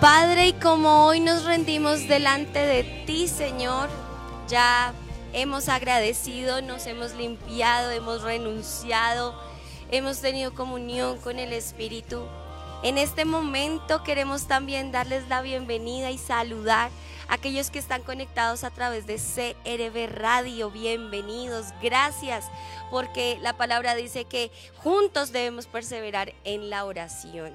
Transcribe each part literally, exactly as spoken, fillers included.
Padre, y como hoy nos rendimos delante de ti, Señor, ya hemos agradecido, nos hemos limpiado, hemos renunciado, hemos tenido comunión con el Espíritu. En este momento queremos también darles la bienvenida y saludar a aquellos que están conectados a través de C R V Radio. Bienvenidos, gracias, porque la palabra dice que juntos debemos perseverar en la oración.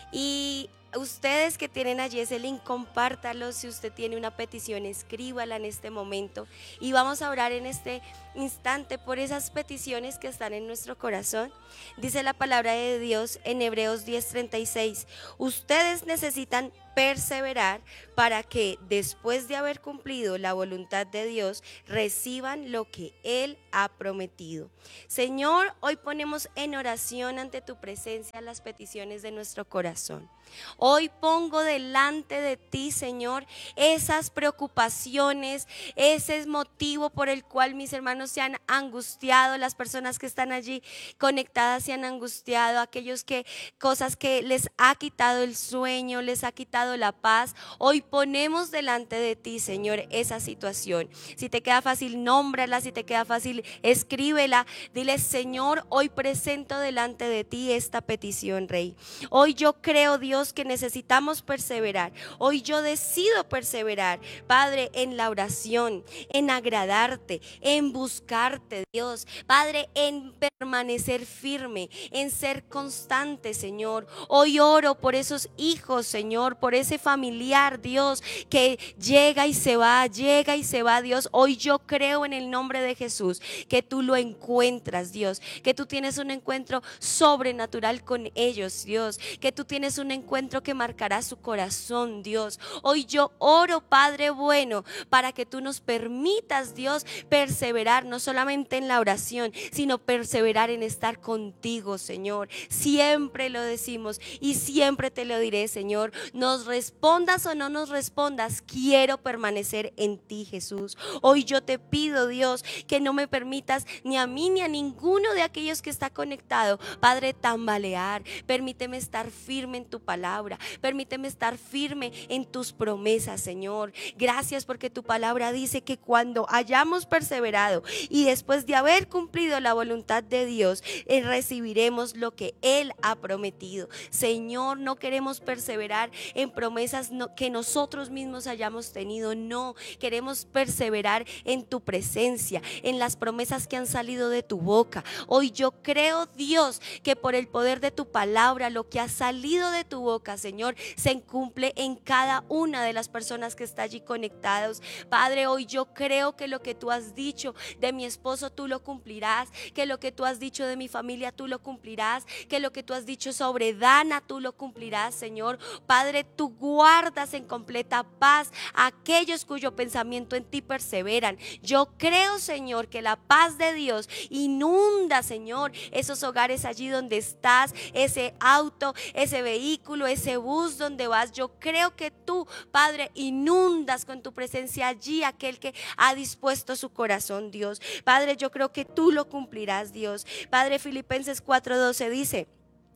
Y ustedes que tienen allí ese link, compártalo. Si usted tiene una petición, escríbala en este momento y vamos a orar en este instante por esas peticiones que están en nuestro corazón. Dice la palabra de Dios en Hebreos diez treinta y seis: ustedes necesitan perseverar para que después de haber cumplido la voluntad de Dios reciban lo que Él ha prometido. Señor, hoy ponemos en oración ante tu presencia las peticiones de nuestro corazón. Hoy pongo delante de ti, Señor, esas preocupaciones, ese motivo por el cual mis hermanos se han angustiado, las personas que están allí conectadas se han angustiado, aquellos que cosas que les ha quitado el sueño, les ha quitado la paz. Hoy ponemos delante de ti, Señor, esa situación. Si te queda fácil, nómbrala. Si te queda fácil, escríbela. Dile: Señor, hoy presento delante de ti esta petición, Rey. Hoy yo creo, Dios, que necesitamos perseverar. Hoy yo decido perseverar, Padre, en la oración, en agradarte, en buscarte, Dios. Padre, en permanecer firme, en ser constante, Señor. Hoy oro por esos hijos, Señor, por ese familiar, Dios, que llega y se va, llega y se va, Dios. Hoy yo creo en el nombre de Jesús que tú lo encuentras, Dios, que tú tienes un encuentro sobrenatural con ellos, Dios, que tú tienes un encuentro que marcará su corazón, Dios. Hoy yo oro, Padre bueno, para que tú nos permitas, Dios, perseverar no solamente en la oración, sino perseverar en estar contigo, Señor. Siempre lo decimos y siempre te lo diré, Señor. Nos respondas o no nos respondas, quiero permanecer en ti, Jesús. Hoy yo te pido, Dios, que no me permitas ni a mí ni a ninguno de aquellos que está conectado, Padre, tambalear. Permíteme estar firme en tu palabra, permíteme estar firme en tus promesas, Señor. Gracias porque tu palabra dice que cuando hayamos perseverado y después de haber cumplido la voluntad de Dios, eh, recibiremos lo que Él ha prometido. Señor, no queremos perseverar en promesas no, que nosotros mismos hayamos tenido. No, queremos perseverar en tu presencia, en las promesas que han salido de tu boca. Hoy yo creo, Dios, que por el poder de tu palabra, lo que ha salido de tu boca, Señor, se cumple en cada una de las personas que está allí conectados. Padre, hoy yo creo que lo que tú has dicho de mi esposo, tú lo cumplirás, que lo que tú has dicho de mi familia, tú lo cumplirás, que lo que tú has dicho sobre Dana, tú lo cumplirás, Señor. Padre, tú guardas en completa paz a aquellos cuyo pensamiento en ti perseveran. Yo creo, Señor, que la paz de Dios inunda, Señor, esos hogares allí donde estás, ese auto, ese vehículo, ese bus donde vas. Yo creo que tú, Padre, inundas con tu presencia allí aquel que ha dispuesto su corazón, Dios. Padre, yo creo que tú lo cumplirás, Dios. Padre, Filipenses cuatro doce dice: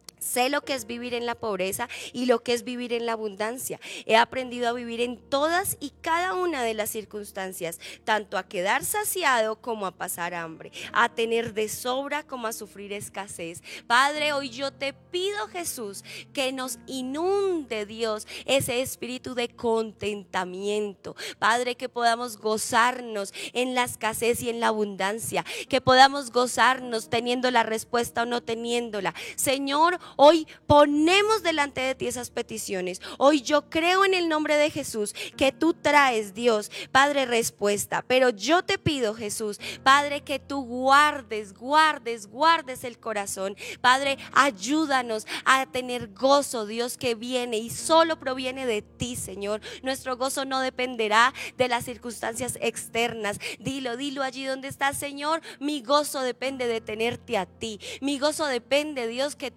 sé lo que es vivir en la pobreza y lo que es vivir en la abundancia. He aprendido a vivir en todas y cada una de las circunstancias, tanto a quedar saciado como a pasar hambre, a tener de sobra como a sufrir escasez. Padre, hoy yo te pido, Jesús, que nos inunde, Dios, ese espíritu de contentamiento. Padre, que podamos gozarnos en la escasez y en la abundancia, que podamos gozarnos teniendo la respuesta o no teniéndola. Señor, hoy ponemos delante de ti esas peticiones. Hoy yo creo en el nombre de Jesús que tú traes, Dios, Padre, respuesta. Pero yo te pido, Jesús, Padre, que tú guardes, guardes, guardes el corazón. Padre, ayúdanos a tener gozo, Dios, que viene y solo proviene de ti, Señor. Nuestro gozo no dependerá de las circunstancias externas. Dilo, dilo allí donde estás, Señor. Mi gozo depende de tenerte a ti. Mi gozo depende, Dios, que tú estés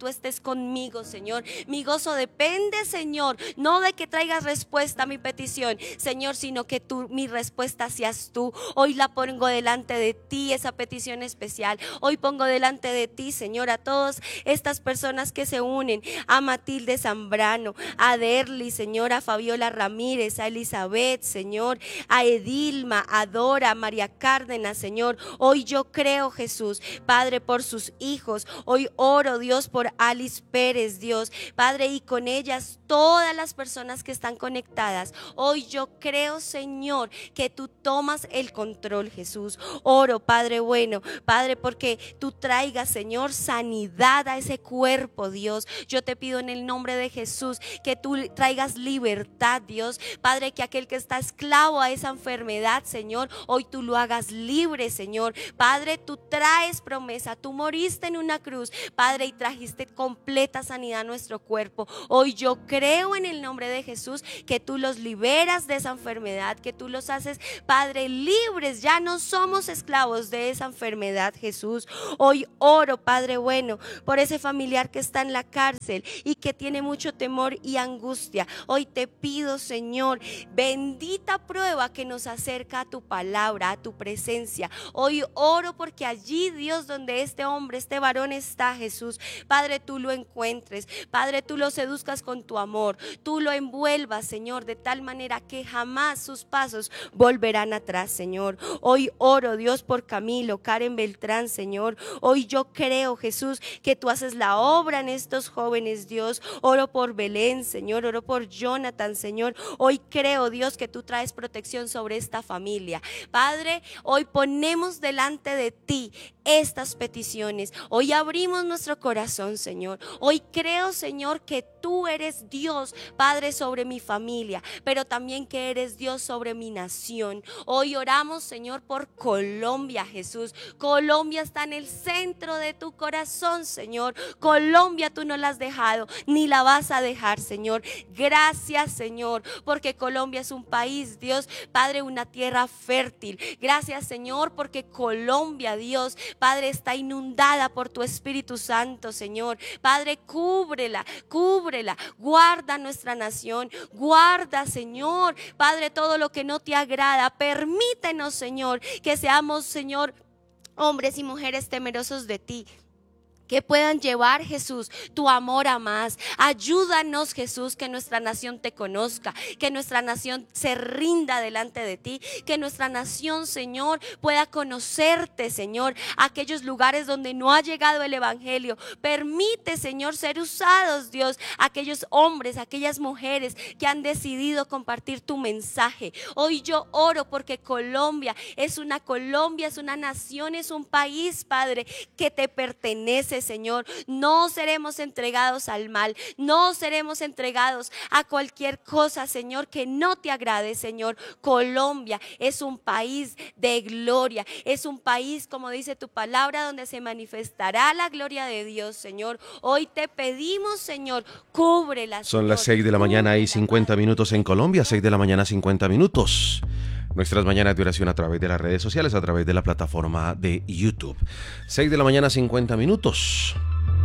conmigo, Señor. Mi gozo depende, Señor, no de que traigas respuesta a mi petición, Señor, sino que tú, mi respuesta seas tú. Hoy la pongo delante de ti, esa petición especial. Hoy pongo delante de ti, Señor, a todas estas personas que se unen, a Matilde Zambrano, a Derly, Señor, a Fabiola Ramírez, a Elizabeth, Señor, a Edilma, a Dora, a María Cárdenas, Señor. Hoy yo creo, Jesús, Padre, por sus hijos. Hoy oro, Dios, por Alice Pérez, Dios, Padre, y con ellas todas las personas que están conectadas. Hoy yo creo, Señor, que tú tomas el control, Jesús. Oro, Padre bueno, Padre, porque tú traigas, Señor, sanidad a ese cuerpo, Dios. Yo te pido en el nombre de Jesús que tú traigas libertad, Dios. Padre, que aquel que está esclavo a esa enfermedad, Señor, hoy tú lo hagas libre, Señor. Padre, tú traes promesa, tú moriste en una cruz, Padre, y trajiste completa sanidad a nuestro cuerpo. Hoy yo creo en el nombre de Jesús que tú los liberas de esa enfermedad, que tú los haces, Padre, libres. Ya no somos esclavos de esa enfermedad, Jesús. Hoy oro, Padre bueno, por ese familiar que está en la cárcel y que tiene mucho temor y angustia. Hoy te pido, Señor, bendita prueba que nos acerca a tu palabra, a tu presencia. Hoy oro porque allí, Dios, donde este hombre, este varón está, Jesús, Padre, tú lo encuentres. Padre, tú lo seduzcas con tu amor, tú lo envuelvas, Señor, de tal manera que jamás sus pasos volverán atrás, Señor. Hoy oro, Dios, por Camilo, Karen Beltrán, Señor. Hoy yo creo, Jesús, que tú haces la obra en estos jóvenes, Dios. Oro por Belén, Señor, oro por Jonathan, Señor. Hoy creo, Dios, que tú traes protección sobre esta familia. Padre, hoy ponemos delante de ti estas peticiones. Hoy abrimos nuestro corazón, Señor. Hoy creo, Señor, que tú eres Dios, Padre, sobre mi familia, pero también que eres Dios sobre mi nación. Hoy oramos, Señor, por Colombia, Jesús. Colombia está en el centro de tu corazón, Señor. Colombia tú no la has dejado, ni la vas a dejar, Señor. Gracias, Señor, porque Colombia es un país, Dios, Padre, una tierra fértil. Gracias, Señor, porque Colombia, Dios, Padre, está inundada por tu Espíritu Santo, Señor. Padre, cúbrela, cúbrela, guarda nuestra nación, guarda, Señor, Padre, todo lo que no te agrada. Permítenos, Señor, que seamos, Señor, hombres y mujeres temerosos de ti, que puedan llevar, Jesús, tu amor a más. Ayúdanos, Jesús, que nuestra nación te conozca, que nuestra nación se rinda delante de ti, que nuestra nación, Señor, pueda conocerte, Señor, aquellos lugares donde no ha llegado el evangelio. Permite, Señor, ser usados, Dios, aquellos hombres, aquellas mujeres que han decidido compartir tu mensaje. Hoy yo oro porque Colombia es una Colombia, es una nación, es un país, Padre, que te pertenece, Señor. No seremos entregados al mal, no seremos entregados a cualquier cosa, Señor, que no te agrade, Señor. Colombia es un país de gloria, es un país, como dice tu palabra, donde se manifestará la gloria de Dios, Señor. Hoy te pedimos, Señor, cúbrela. Son las seis de la mañana y cincuenta minutos en Colombia, seis de la mañana cincuenta minutos. Nuestras mañanas de oración a través de las redes sociales, a través de la plataforma de YouTube. seis de la mañana cincuenta minutos.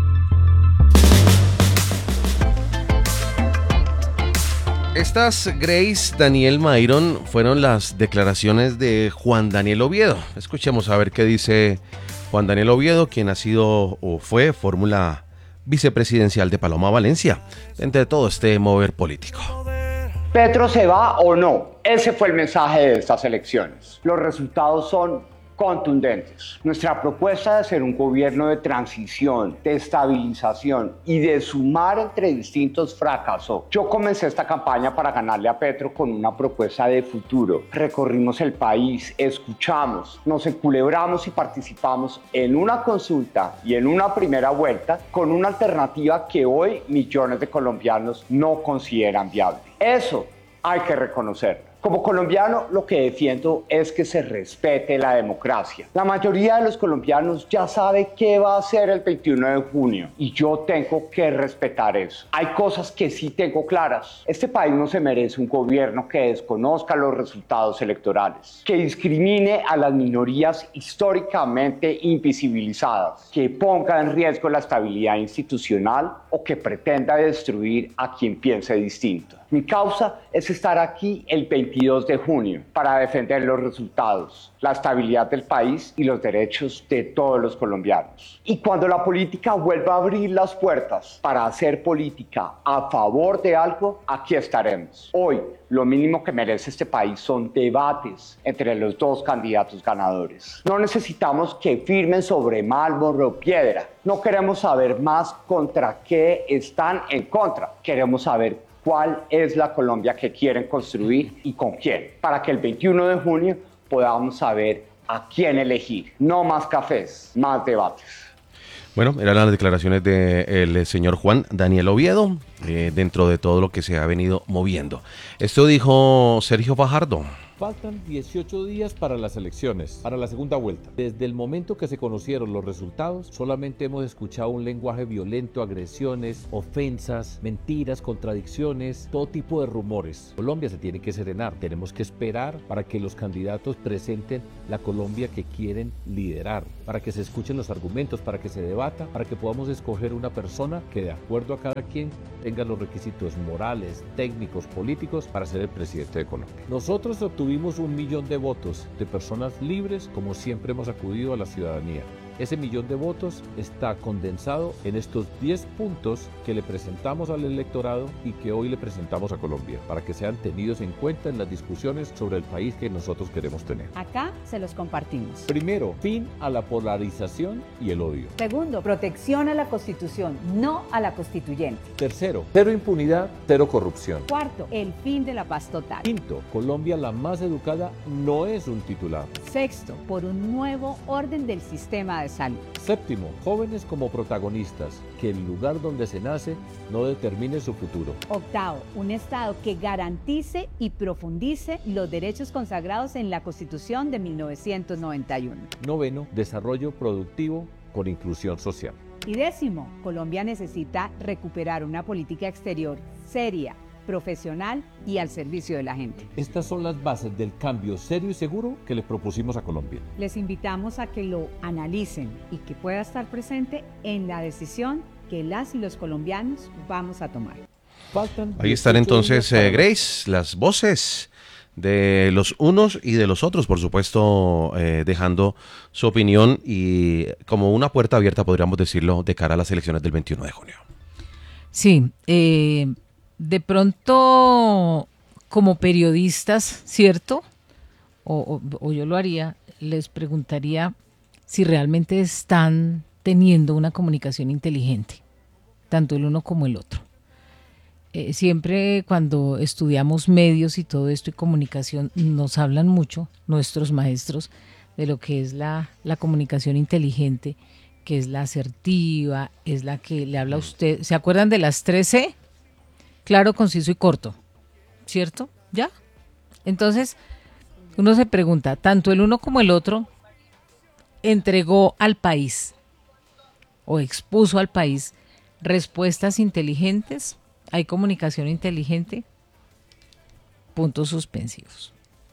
Estas, Grace Daniel Mayron, fueron las declaraciones de Juan Daniel Oviedo. Escuchemos a ver qué dice Juan Daniel Oviedo, quien ha sido o fue fórmula vicepresidencial de Paloma Valencia, entre todo este mover político. ¿Petro se va o no? Ese fue el mensaje de estas elecciones. Los resultados son contundentes. Nuestra propuesta de hacer un gobierno de transición, de estabilización y de sumar entre distintos fracasó. Yo comencé esta campaña para ganarle a Petro con una propuesta de futuro. Recorrimos el país, escuchamos, nos enculebramos y participamos en una consulta y en una primera vuelta con una alternativa que hoy millones de colombianos no consideran viable. Eso hay que reconocerlo. Como colombiano, lo que defiendo es que se respete la democracia. La mayoría de los colombianos ya sabe qué va a hacer el veintiuno de junio y yo tengo que respetar eso. Hay cosas que sí tengo claras. Este país no se merece un gobierno que desconozca los resultados electorales, que discrimine a las minorías históricamente invisibilizadas, que ponga en riesgo la estabilidad institucional o que pretenda destruir a quien piense distinto. Mi causa es estar aquí el veintidós de junio para defender los resultados, la estabilidad del país y los derechos de todos los colombianos. Y cuando la política vuelva a abrir las puertas para hacer política a favor de algo, aquí estaremos. Hoy, lo mínimo que merece este país son debates entre los dos candidatos ganadores. No necesitamos que firmen sobre mármol o piedra. No queremos saber más contra qué están en contra. Queremos saber cuál es la Colombia que quieren construir y con quién, para que el veintiuno de junio podamos saber a quién elegir. No más cafés, más debates. Bueno, eran las declaraciones del señor Juan Daniel Oviedo, eh, dentro de todo lo que se ha venido moviendo. Esto dijo Sergio Fajardo. Faltan dieciocho días para las elecciones, para la segunda vuelta. Desde el momento que se conocieron los resultados, solamente hemos escuchado un lenguaje violento, agresiones, ofensas, mentiras, contradicciones, todo tipo de rumores. Colombia se tiene que serenar. Tenemos que esperar para que los candidatos presenten la Colombia que quieren liderar, para que se escuchen los argumentos, para que se debata, para que podamos escoger una persona que, de acuerdo a cada quien, tenga los requisitos morales, técnicos, políticos para ser el presidente de Colombia. Nosotros obtuvimos Tuvimos un millón de votos de personas libres, como siempre hemos acudido a la ciudadanía. Ese millón de votos está condensado en estos diez puntos que le presentamos al electorado y que hoy le presentamos a Colombia, para que sean tenidos en cuenta en las discusiones sobre el país que nosotros queremos tener. Acá se los compartimos. Primero, fin a la polarización y el odio. Segundo, protección a la Constitución, no a la constituyente. Tercero, cero impunidad, cero corrupción. Cuarto, el fin de la paz total. Quinto, Colombia la más educada no es un titular. Sexto, por un nuevo orden del sistema de salud. Séptimo, jóvenes como protagonistas, que el lugar donde se nace no determine su futuro. Octavo, un Estado que garantice y profundice los derechos consagrados en la Constitución de mil novecientos noventa y uno. Noveno, desarrollo productivo con inclusión social. Y décimo, Colombia necesita recuperar una política exterior seria, profesional y al servicio de la gente. Estas son las bases del cambio serio y seguro que le propusimos a Colombia. Les invitamos a que lo analicen y que pueda estar presente en la decisión que las y los colombianos vamos a tomar. Faltan Ahí están entonces, eh, Grace, las voces de los unos y de los otros, por supuesto, eh, dejando su opinión y como una puerta abierta, podríamos decirlo, de cara a las elecciones del veintiuno de junio. Sí, eh... de pronto, como periodistas, ¿cierto? O, o, o yo lo haría, les preguntaría si realmente están teniendo una comunicación inteligente, tanto el uno como el otro. Eh, siempre cuando estudiamos medios y todo esto y comunicación, nos hablan mucho nuestros maestros de lo que es la, la comunicación inteligente, que es la asertiva, es la que le habla a usted. ¿Se acuerdan de las tres C? Claro, conciso y corto, ¿cierto? ¿Ya? Entonces, uno se pregunta, tanto el uno como el otro entregó al país o expuso al país respuestas inteligentes. ¿Hay comunicación inteligente? Puntos suspensivos.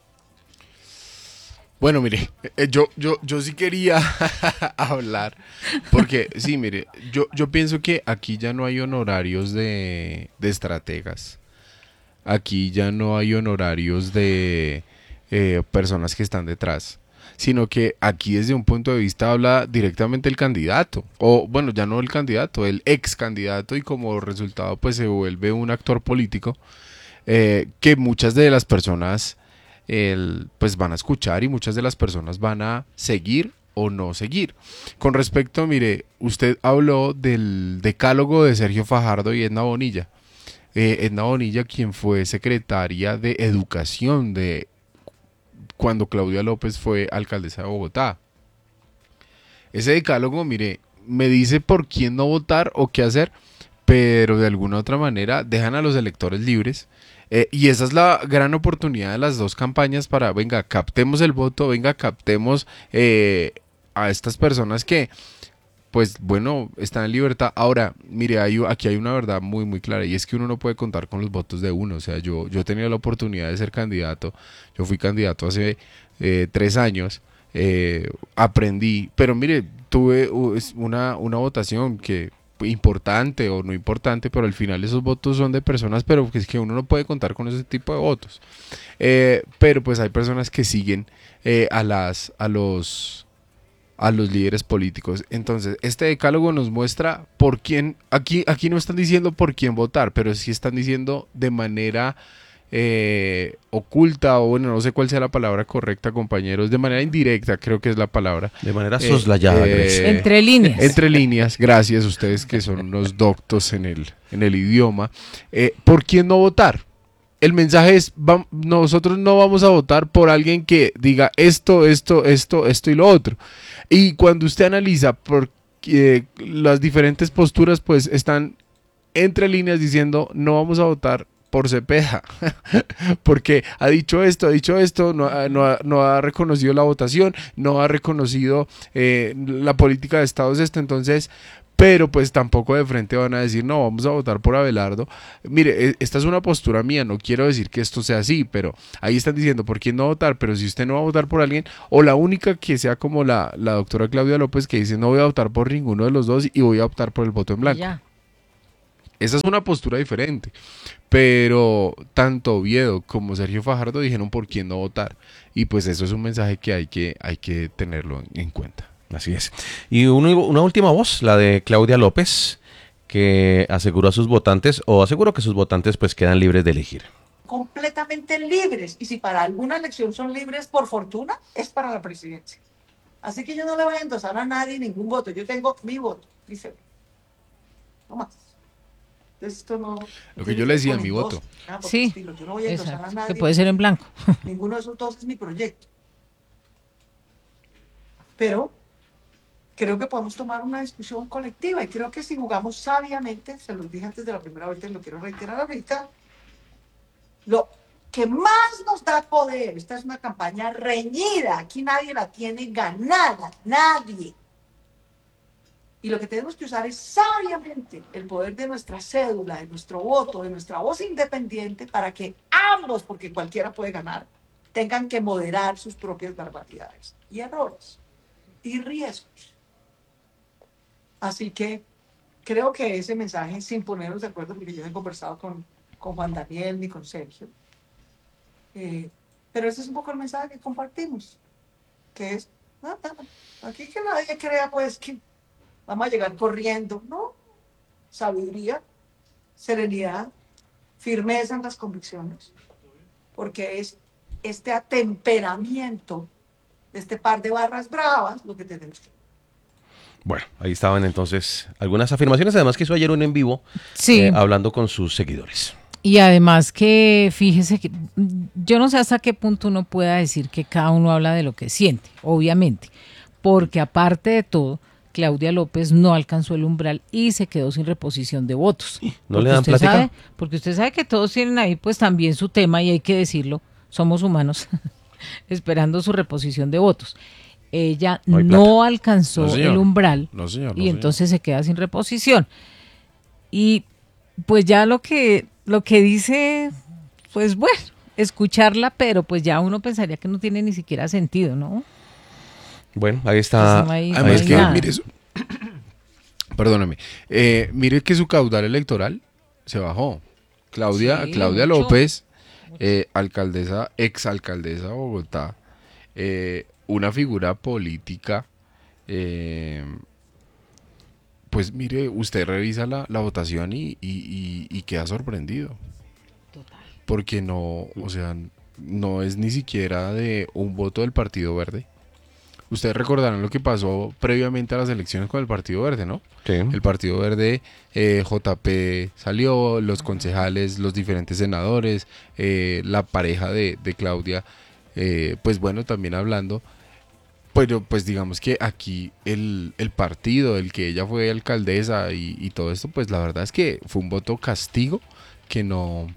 Bueno, mire, eh, yo, yo, yo sí quería hablar, porque sí, mire, yo, yo pienso que aquí ya no hay honorarios de, de estrategas, aquí ya no hay honorarios de eh, personas que están detrás, sino que aquí desde un punto de vista habla directamente el candidato, o bueno, ya no el candidato, el ex candidato, y como resultado pues se vuelve un actor político eh, que muchas de las personas El, pues van a escuchar y muchas de las personas van a seguir o no seguir. Con respecto, mire, usted habló del decálogo de Sergio Fajardo y Edna Bonilla. Eh, Edna Bonilla, quien fue secretaria de Educación de cuando Claudia López fue alcaldesa de Bogotá. Ese decálogo, mire, me dice por quién no votar o qué hacer, pero de alguna otra manera dejan a los electores libres Eh, y esa es la gran oportunidad de las dos campañas para, venga, captemos el voto, venga, captemos eh, a estas personas que, pues bueno, están en libertad. Ahora, mire, hay, aquí hay una verdad muy, muy clara, y es que uno no puede contar con los votos de uno. O sea, yo, yo he tenido la oportunidad de ser candidato, yo fui candidato hace eh, tres años, eh, aprendí, pero mire, tuve una, una votación que importante o no importante, pero al final esos votos son de personas, pero que es que uno no puede contar con ese tipo de votos. Eh, pero pues hay personas que siguen eh, a las, a los a los líderes políticos. Entonces, este decálogo nos muestra por quién, aquí, aquí no están diciendo por quién votar, pero sí están diciendo de manera eh, oculta, o bueno, no sé cuál sea la palabra correcta, compañeros, de manera indirecta, creo que es la palabra. De manera soslayada. Eh, eh, entre líneas. Entre líneas, gracias, ustedes que son unos doctos en el, en el idioma. Eh, ¿Por quién no votar? El mensaje es, va, nosotros no vamos a votar por alguien que diga esto, esto, esto, esto y lo otro. Y cuando usted analiza por, eh, las diferentes posturas, pues están entre líneas diciendo no vamos a votar por Cepeda, porque ha dicho esto, ha dicho esto, no, no, ha, no ha reconocido la votación, no ha reconocido eh, la política de Estado es esto, entonces... Pero pues tampoco de frente van a decir, no, vamos a votar por Abelardo. Mire, esta es una postura mía, no quiero decir que esto sea así, pero ahí están diciendo por quién no votar, pero si usted no va a votar por alguien, o la única que sea como la, la doctora Claudia López, que dice no voy a votar por ninguno de los dos y voy a optar por el voto en blanco. Ya. Esa es una postura diferente, pero tanto Oviedo como Sergio Fajardo dijeron por quién no votar, y pues eso es un mensaje que hay que, hay que tenerlo en, en cuenta. Así es. Y uno, una última voz, la de Claudia López, que aseguró a sus votantes, o aseguró que sus votantes pues quedan libres de elegir. Completamente libres. Y si para alguna elección son libres, por fortuna, es para la presidencia. Así que yo no le voy a endosar a nadie ningún voto. Yo tengo mi voto, dice. No más. Entonces, esto no... Lo que yo le decía, mi voto. Ah, sí, estilo. Yo no voy a endosar exacto, a nadie. que puede ser en blanco. Ninguno de esos dos es mi proyecto. Pero... creo que podemos tomar una discusión colectiva, y creo que si jugamos sabiamente, se los dije antes de la primera vuelta y lo quiero reiterar ahorita, lo que más nos da poder, esta es una campaña reñida, aquí nadie la tiene ganada, nadie. Y lo que tenemos que usar es sabiamente el poder de nuestra cédula, de nuestro voto, de nuestra voz independiente, para que ambos, porque cualquiera puede ganar, tengan que moderar sus propias barbaridades y errores y riesgos. Así que creo que ese mensaje, sin ponernos de acuerdo, porque yo he conversado con, con Juan Daniel ni con Sergio, eh, pero ese es un poco el mensaje que compartimos, que es, ah, ah, aquí que nadie crea pues que vamos a llegar corriendo, ¿no? Sabiduría, serenidad, firmeza en las convicciones, porque es este atemperamiento de este par de barras bravas lo que tenemos que... Bueno, ahí estaban entonces algunas afirmaciones, además que hizo ayer un en vivo, sí. eh, hablando con sus seguidores. Y además que, fíjese que yo no sé hasta qué punto uno pueda decir que cada uno habla de lo que siente, obviamente, porque aparte de todo, Claudia López no alcanzó el umbral y se quedó sin reposición de votos. ¿No le dan usted plática? Sabe, porque usted sabe que todos tienen ahí pues también su tema, y hay que decirlo, somos humanos, esperando su reposición de votos. Ella no, no alcanzó no, el umbral no, señor, no, y entonces señor. se queda sin reposición. Y pues ya lo que, lo que dice, pues bueno, escucharla, pero pues ya uno pensaría que no tiene ni siquiera sentido, ¿no? Bueno, ahí está. Pues no hay, Además no que, nada. mire, su, perdóname, eh, mire que su caudal electoral se bajó. Claudia, sí, Claudia mucho. López, eh, alcaldesa, exalcaldesa de Bogotá, eh, una figura política, eh, pues mire, usted revisa la, la votación y, y, y, y queda sorprendido. Total. Porque no, o sea, no es ni siquiera de un voto del Partido Verde. Ustedes recordarán lo que pasó previamente a las elecciones con el Partido Verde, ¿no? Sí. El Partido Verde, eh, J P salió, los concejales, los diferentes senadores, eh, la pareja de, de Claudia, eh, pues bueno, también hablando. Pero pues digamos que aquí el, el partido, el que ella fue alcaldesa y, y todo esto, pues la verdad es que fue un voto castigo que no,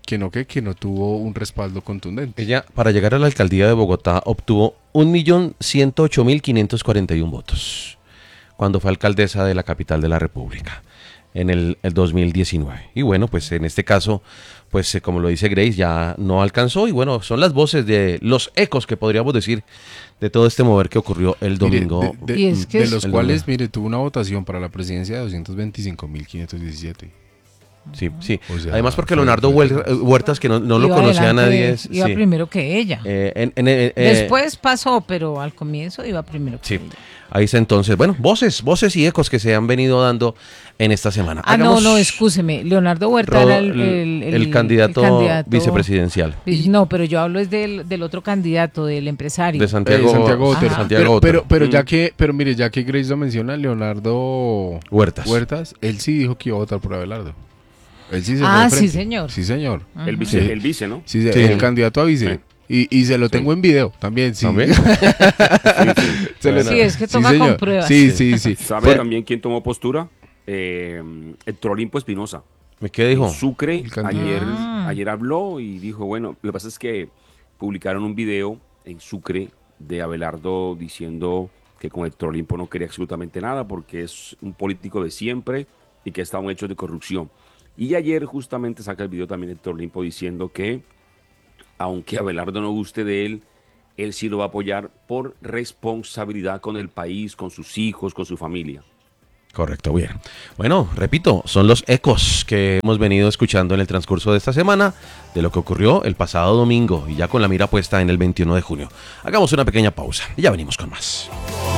que no, que, que no tuvo un respaldo contundente. Ella, para llegar a la alcaldía de Bogotá, obtuvo un millón ciento ocho mil quinientos cuarenta y uno votos cuando fue alcaldesa de la capital de la República en el, el dos mil diecinueve. Y bueno, pues en este caso, pues eh, como lo dice Grace, ya no alcanzó. Y bueno, son las voces de los ecos que podríamos decir de todo este mover que ocurrió el domingo. Mire, de, de, Y es que de es- los el cuales, domingo. mire, tuvo una votación para la presidencia de doscientos veinticinco mil quinientos diecisiete. Sí, sí. O sea, Además porque fue- Leonardo fue- Huer- Huertas, que no, no lo Iba conocía adelante, nadie. es- Iba sí. primero que ella. Eh, en- en- eh, eh, Después pasó, pero al comienzo iba primero que Sí, ella. ahí está entonces. Bueno, voces, voces y ecos que se han venido dando en esta semana. Ah, Hagamos no, no, excúseme. Leonardo Huerta Rodo- era el, el- el- el candidato el candidato- vicepresidencial No, pero yo hablo es del, del otro candidato, del empresario. de Santiago, Eh, Santiago Otero. Otero. Santiago pero, Otero. pero, pero ya Mm. que, pero mire, ya que Grace lo menciona, Leonardo Huertas. Huertas, él sí dijo que iba a votar por Abelardo. Él sí se fue Ah, de sí, frente. señor. Sí, señor. El vice, Sí. el vice, ¿no? Sí, Sí. el candidato a vice. Y, y se lo tengo en video también, sí. ¿También? Se lo- Sí, es que toma señor. con pruebas. Sí, sí, sí. ¿Sabe Pero- también quién tomó postura? Eh, Héctor Olimpo Espinosa. ¿Qué dijo? Sucre El candidato. ayer, Ah. ayer habló y dijo, bueno, lo que pasa es que publicaron un video en Sucre de Abelardo diciendo que con Héctor Olimpo no quería absolutamente nada porque es un político de siempre y que estaban hechos de corrupción. Y ayer justamente saca el video también Héctor Olimpo diciendo que aunque Abelardo no guste de él, él sí lo va a apoyar por responsabilidad con el país, con sus hijos, con su familia. Correcto, bien. Bueno, repito, son los ecos que hemos venido escuchando en el transcurso de esta semana de lo que ocurrió el pasado domingo y ya con la mira puesta en el veintiuno de junio. Hagamos una pequeña pausa y ya venimos con más.